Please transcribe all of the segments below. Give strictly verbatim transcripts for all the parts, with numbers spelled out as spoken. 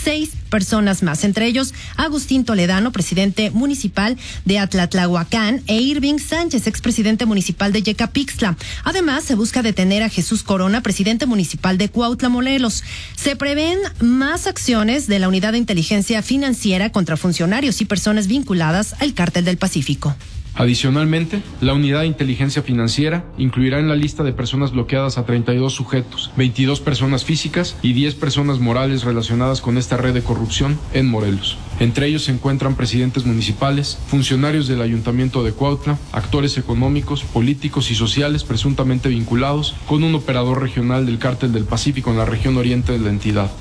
seis personas más, entre ellos Agustín Toledano, presidente municipal de Atlatlahuacán, e Irving Sánchez, expresidente municipal de Yecapixtla. Además, se busca detener a Jesús Corona, presidente municipal de Cuautla, Morelos. Se prevén más acciones de la Unidad de Inteligencia Financiera contra funcionarios y personas vinculadas al Cártel del Pacífico. Adicionalmente, la Unidad de Inteligencia Financiera incluirá en la lista de personas bloqueadas a treinta y dos sujetos, veintidós personas físicas y diez personas morales relacionadas con esta red de corrupción en Morelos. Entre ellos se encuentran presidentes municipales, funcionarios del Ayuntamiento de Cuautla, actores económicos, políticos y sociales presuntamente vinculados con un operador regional del Cártel del Pacífico en la región oriente de la entidad.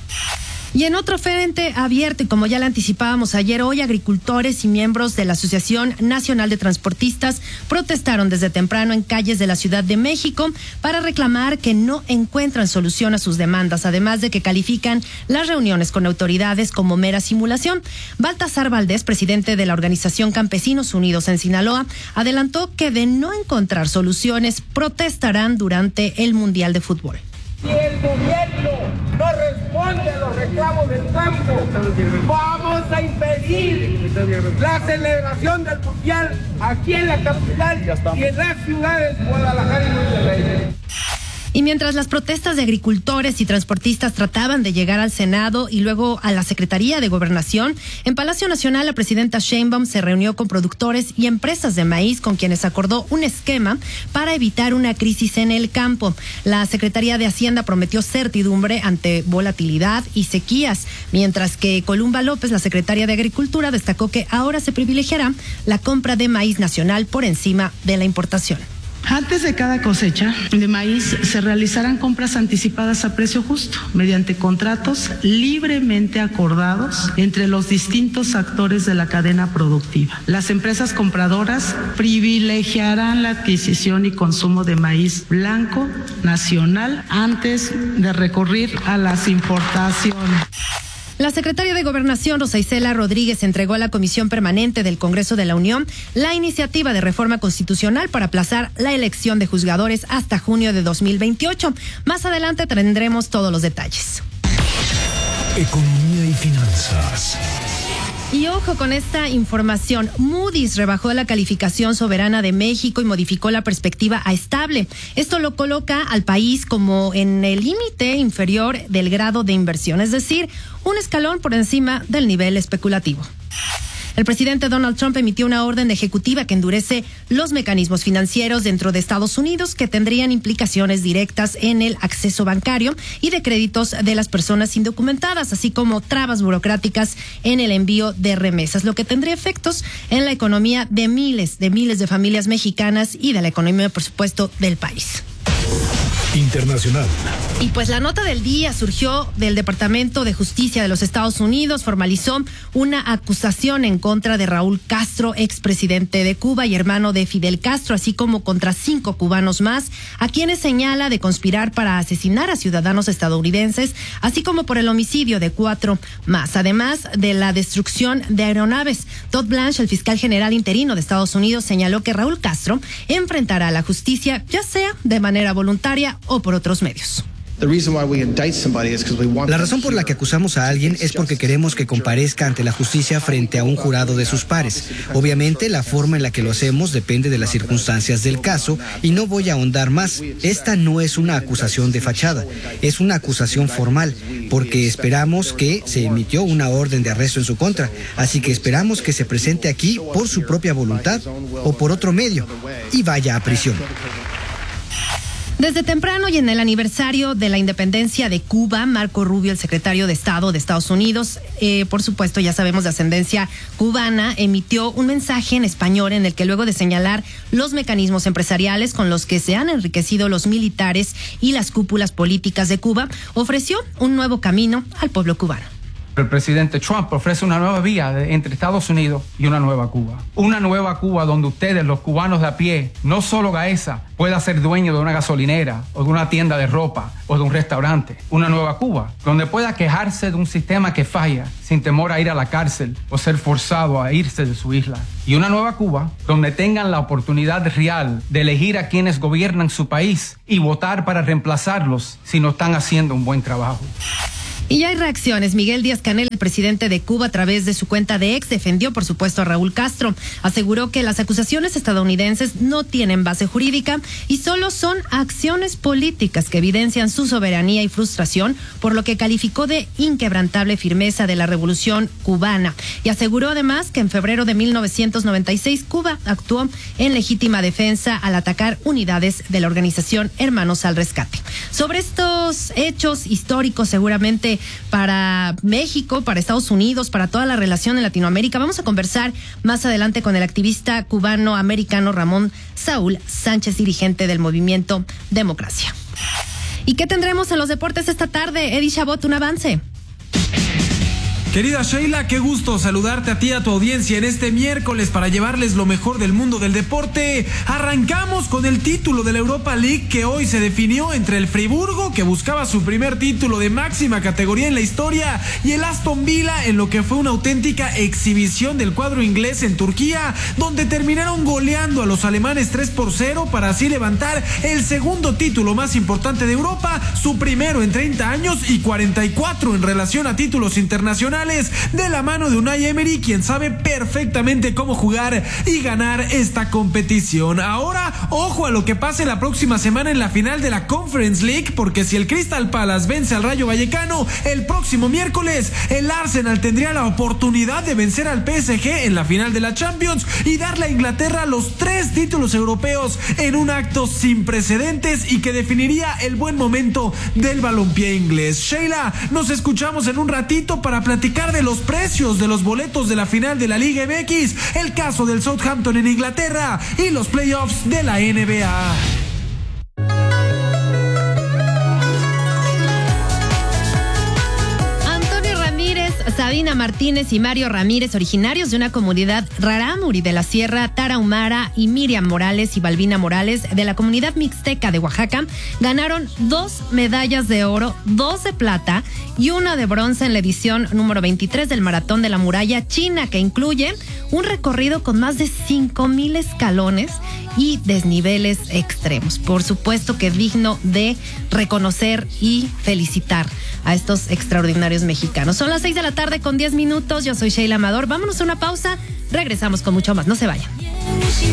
Y en otro frente abierto, y como ya le anticipábamos ayer, hoy agricultores y miembros de la Asociación Nacional de Transportistas protestaron desde temprano en calles de la Ciudad de México para reclamar que no encuentran solución a sus demandas, además de que califican las reuniones con autoridades como mera simulación. Baltasar Valdés, presidente de la Organización Campesinos Unidos en Sinaloa, adelantó que de no encontrar soluciones protestarán durante el Mundial de Fútbol. Si el gobierno no responde a los reclamos del campo, vamos a impedir la celebración del Mundial aquí en la capital y en las ciudades Guadalajara y Monterrey. Y mientras las protestas de agricultores y transportistas trataban de llegar al Senado y luego a la Secretaría de Gobernación, en Palacio Nacional la presidenta Sheinbaum se reunió con productores y empresas de maíz con quienes acordó un esquema para evitar una crisis en el campo. La Secretaría de Hacienda prometió certidumbre ante volatilidad y sequías, mientras que Columba López, la secretaria de Agricultura, destacó que ahora se privilegiará la compra de maíz nacional por encima de la importación. Antes de cada cosecha de maíz se realizarán compras anticipadas a precio justo mediante contratos libremente acordados entre los distintos actores de la cadena productiva. Las empresas compradoras privilegiarán la adquisición y consumo de maíz blanco nacional antes de recurrir a las importaciones. La secretaria de Gobernación, Rosa Isela Rodríguez, entregó a la Comisión Permanente del Congreso de la Unión la iniciativa de reforma constitucional para aplazar la elección de juzgadores hasta junio de dos mil veintiocho. Más adelante tendremos todos los detalles. Economía y finanzas. Y ojo con esta información, Moody's rebajó la calificación soberana de México y modificó la perspectiva a estable. Esto lo coloca al país como en el límite inferior del grado de inversión, es decir, un escalón por encima del nivel especulativo. El presidente Donald Trump emitió una orden ejecutiva que endurece los mecanismos financieros dentro de Estados Unidos que tendrían implicaciones directas en el acceso bancario y de créditos de las personas indocumentadas, así como trabas burocráticas en el envío de remesas, lo que tendría efectos en la economía de miles, de miles de familias mexicanas y de la economía, por supuesto, del país. Internacional. Y pues la nota del día surgió del Departamento de Justicia de los Estados Unidos, formalizó una acusación en contra de Raúl Castro, expresidente de Cuba y hermano de Fidel Castro, así como contra cinco cubanos más, a quienes señala de conspirar para asesinar a ciudadanos estadounidenses, así como por el homicidio de cuatro más, además de la destrucción de aeronaves. Todd Blanche, el fiscal general interino de Estados Unidos, señaló que Raúl Castro enfrentará a la justicia, ya sea de manera voluntaria o por otros medios. La razón por la que acusamos a alguien es porque queremos que comparezca ante la justicia frente a un jurado de sus pares. Obviamente, la forma en la que lo hacemos depende de las circunstancias del caso y no voy a ahondar más. Esta no es una acusación de fachada, es una acusación formal, porque esperamos que se emitió una orden de arresto en su contra. Así que esperamos que se presente aquí por su propia voluntad o por otro medio y vaya a prisión. Desde temprano y en el aniversario de la independencia de Cuba, Marco Rubio, el secretario de Estado de Estados Unidos, eh, por supuesto ya sabemos de ascendencia cubana, emitió un mensaje en español en el que luego de señalar los mecanismos empresariales con los que se han enriquecido los militares y las cúpulas políticas de Cuba, ofreció un nuevo camino al pueblo cubano. El presidente Trump ofrece una nueva vía de, entre Estados Unidos y una nueva Cuba. Una nueva Cuba donde ustedes, los cubanos de a pie, no solo Gaesa, pueda ser dueño de una gasolinera o de una tienda de ropa o de un restaurante. Una nueva Cuba donde pueda quejarse de un sistema que falla sin temor a ir a la cárcel o ser forzado a irse de su isla. Y una nueva Cuba donde tengan la oportunidad real de elegir a quienes gobiernan su país y votar para reemplazarlos si no están haciendo un buen trabajo. Y ya hay reacciones. Miguel Díaz-Canel, presidente de Cuba, a través de su cuenta de X, defendió, por supuesto, a Raúl Castro. Aseguró que las acusaciones estadounidenses no tienen base jurídica y solo son acciones políticas que evidencian su soberanía y frustración, por lo que calificó de inquebrantable firmeza de la revolución cubana. Y aseguró además que en febrero de mil novecientos noventa y seis Cuba actuó en legítima defensa al atacar unidades de la organización Hermanos al Rescate. Sobre estos hechos históricos, seguramente para México, para Estados Unidos, para toda la relación en Latinoamérica, vamos a conversar más adelante con el activista cubano-americano Ramón Saúl Sánchez, dirigente del movimiento Democracia. ¿Y qué tendremos en los deportes esta tarde? Eddie Chabot, un avance. Querida Sheila, qué gusto saludarte a ti y a tu audiencia en este miércoles para llevarles lo mejor del mundo del deporte. Arrancamos con el título de la Europa League, que hoy se definió entre el Friburgo, que buscaba su primer título de máxima categoría en la historia, y el Aston Villa, en lo que fue una auténtica exhibición del cuadro inglés en Turquía, donde terminaron goleando a los alemanes tres por cero para así levantar el segundo título más importante de Europa, su primero en treinta años y cuarenta y cuatro en relación a títulos internacionales, de la mano de Unai Emery, quien sabe perfectamente cómo jugar y ganar esta competición. Ahora, ojo a lo que pase la próxima semana en la final de la Conference League, porque si el Crystal Palace vence al Rayo Vallecano el próximo miércoles, el Arsenal tendría la oportunidad de vencer al P S G en la final de la Champions y darle a Inglaterra los tres títulos europeos en un acto sin precedentes y que definiría el buen momento del balompié inglés. Sheila, nos escuchamos en un ratito para platicar de los precios de los boletos de la final de la Liga M X, el caso del Southampton en Inglaterra y los playoffs de la N B A. Sabina Martínez y Mario Ramírez, originarios de una comunidad rarámuri de la Sierra Tarahumara, y Miriam Morales y Balbina Morales de la comunidad mixteca de Oaxaca, ganaron dos medallas de oro, dos de plata y una de bronce en la edición número veintitrés del Maratón de la Muralla China, que incluye un recorrido con más de cinco mil escalones y desniveles extremos. Por supuesto que digno de reconocer y felicitar a estos extraordinarios mexicanos. Son las seis de la tarde con diez minutos. Yo soy Sheila Amador. Vámonos a una pausa. Regresamos con mucho más. No se vayan.